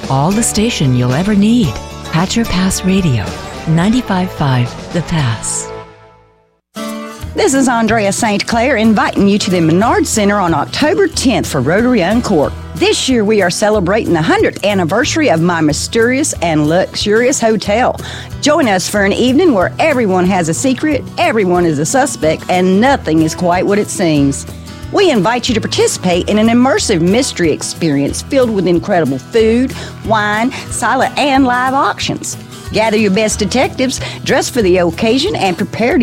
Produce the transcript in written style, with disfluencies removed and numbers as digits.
all the station you'll ever need. Hatcher Pass Radio, 95.5 The Pass. This is Andrea St. Clair inviting you to the Menard Center on October 10th for Rotary Uncorked. This year we are celebrating the 100th anniversary of my mysterious and luxurious hotel. Join us for an evening where everyone has a secret, everyone is a suspect, and nothing is quite what it seems. We invite you to participate in an immersive mystery experience filled with incredible food, wine, silent and live auctions. Gather your best detectives, dress for the occasion, and prepare to